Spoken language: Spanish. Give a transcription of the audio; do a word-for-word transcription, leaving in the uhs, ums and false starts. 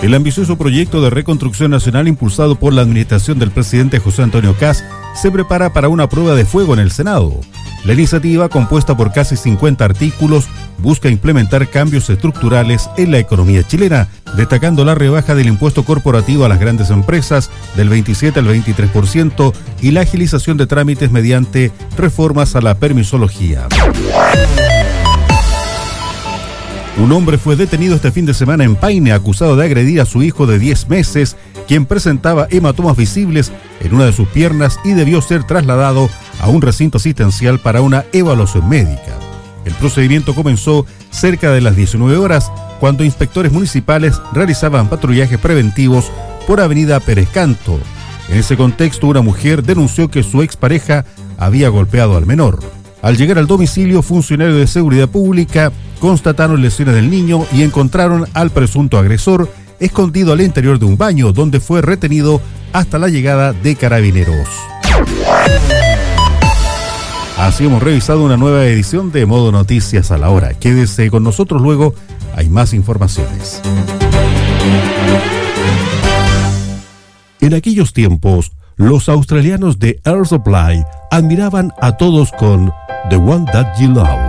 El ambicioso proyecto de reconstrucción nacional impulsado por la administración del presidente José Antonio Kast se prepara para una prueba de fuego en el Senado. La iniciativa, compuesta por casi cincuenta artículos, busca implementar cambios estructurales en la economía chilena, destacando la rebaja del impuesto corporativo a las grandes empresas del veintisiete al veintitrés por ciento y la agilización de trámites mediante reformas a la permisología. Un hombre fue detenido este fin de semana en Paine, acusado de agredir a su hijo de diez meses, quien presentaba hematomas visibles en una de sus piernas y debió ser trasladado a un recinto asistencial para una evaluación médica. El procedimiento comenzó cerca de las diecinueve horas, cuando inspectores municipales realizaban patrullajes preventivos por Avenida Pérez Canto. En ese contexto, una mujer denunció que su expareja había golpeado al menor. Al llegar al domicilio, funcionarios de seguridad pública constataron lesiones del niño y encontraron al presunto agresor escondido al interior de un baño, donde fue retenido hasta la llegada de carabineros. Así hemos revisado una nueva edición de Modo Noticias a la Hora. Quédese con nosotros, luego hay más informaciones. En aquellos tiempos, los australianos de Air Supply admiraban a todos con The One That You Love.